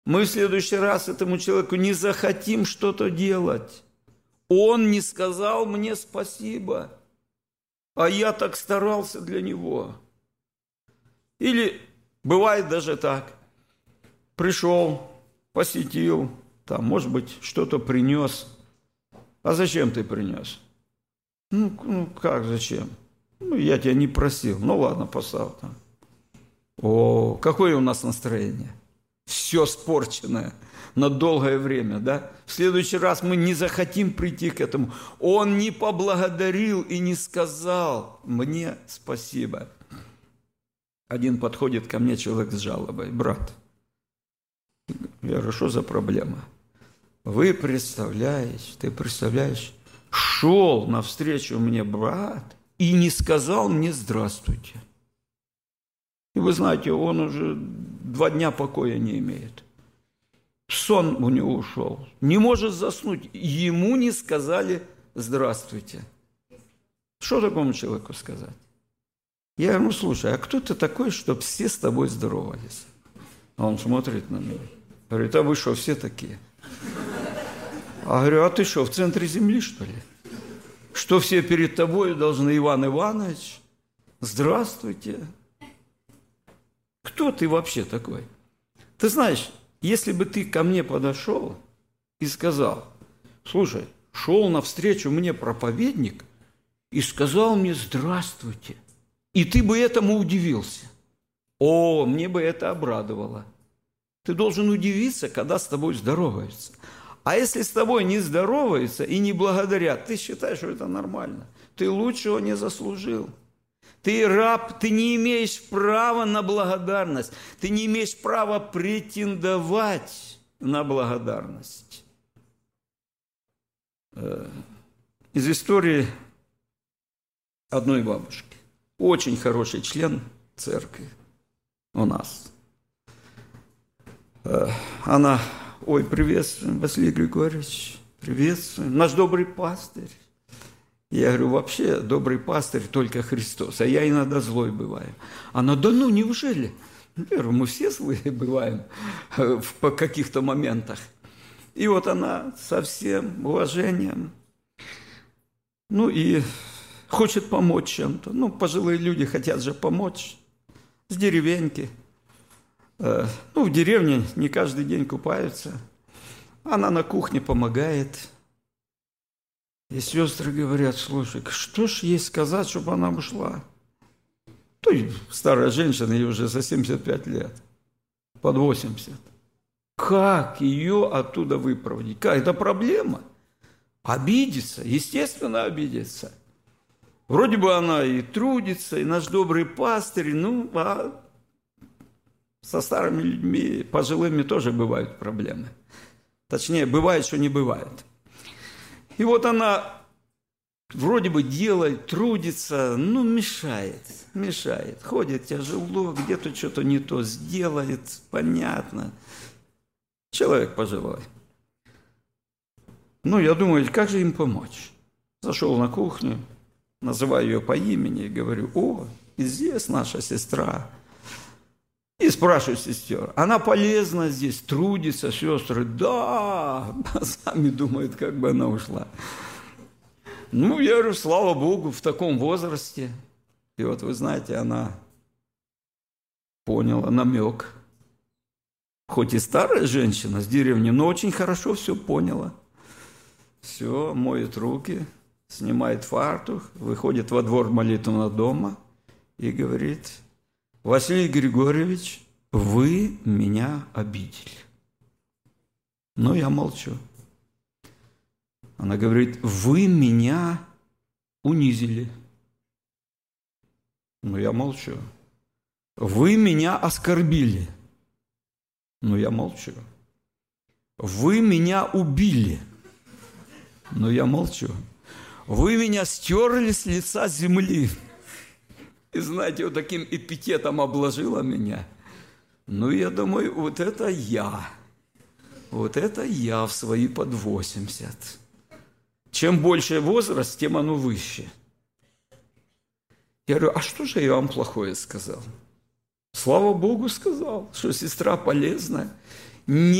мы в следующий раз этому человеку не захотим что-то делать. Он не сказал мне спасибо, а я так старался для него. Или бывает даже так. Пришел, посетил, там, может быть, что-то принес. А зачем ты принес? Ну как зачем? Я тебя не просил. Ну ладно, поставь там. О, какое у нас настроение. Все испорченное на долгое время, да? В следующий раз мы не захотим прийти к этому. Он не поблагодарил и не сказал мне спасибо. Один подходит ко мне человек с жалобой. Брат, я говорю, что за проблема? Ты представляешь, шел навстречу мне брат и не сказал мне здравствуйте. И вы знаете, он уже 2 дня покоя не имеет. Сон у него ушел. Не может заснуть. Ему не сказали здравствуйте. Что такому человеку сказать? Я ему, слушай, а кто ты такой, чтобы все с тобой здоровались? А он смотрит на меня. Говорит, а вы что, все такие? А говорю, а ты что, в центре земли, что ли? Что все перед тобой должны, Иван Иванович? Здравствуйте. Кто ты вообще такой? Ты знаешь, если бы ты ко мне подошел и сказал, слушай, шел навстречу мне проповедник и сказал мне здравствуйте, и ты бы этому удивился. О, мне бы это обрадовало. Ты должен удивиться, когда с тобой здороваются. А если с тобой не здороваются и не благодарят, ты считаешь, что это нормально. Ты лучшего не заслужил. Ты раб, ты не имеешь права на благодарность. Ты не имеешь права претендовать на благодарность. Из истории одной бабушки. Очень хороший член церкви у нас. Она, ой, приветствуем, Василий Григорьевич, приветствуем, наш добрый пастырь. Я говорю, вообще добрый пастырь только Христос, а я иногда злой бываю. Она, да ну, неужели? Например, мы все злые бываем в каких-то моментах. И вот она со всем уважением, ну и хочет помочь чем-то. Ну, пожилые люди хотят же помочь с деревеньки. Ну, в деревне не каждый день купаются. Она на кухне помогает. И сестры говорят, слушай, что ж ей сказать, чтобы она ушла? То есть старая женщина, ей уже за 75 лет, под 80. Как ее оттуда выпроводить? Как? Это проблема. Обидеться, естественно, обидеться. Вроде бы она и трудится, и наш добрый пастырь, ну, а со старыми людьми, пожилыми тоже бывают проблемы. Точнее, бывает, что не бывает. И вот она вроде бы делает, трудится, но мешает. Ходит тяжело, где-то что-то не то сделает, понятно. Человек пожилой. Ну, я думаю, как же им помочь? Зашел на кухню, называю ее по имени и говорю, о, и здесь наша сестра. И спрашиваю сестер, она полезна здесь, трудится, сестры? Да, сами думают, как бы она ушла. Ну, я говорю, слава Богу, в таком возрасте. И вот, вы знаете, она поняла намек. Хоть и старая женщина с деревни, но очень хорошо все поняла. Все, моет руки, снимает фартук, выходит во двор молитвенного дома и говорит, Василий Григорьевич, вы меня обидели. Но я молчу. Она говорит, вы меня унизили. Но я молчу. Вы меня оскорбили. Но я молчу. Вы меня убили. Но я молчу. Вы меня стерли с лица земли. И знаете, вот таким эпитетом обложила меня. Ну, я думаю, вот это я в свои под 80. Чем больше возраст, тем оно выше. Я говорю, а что же я вам плохое сказал? Слава Богу, сказал, что сестра полезная. не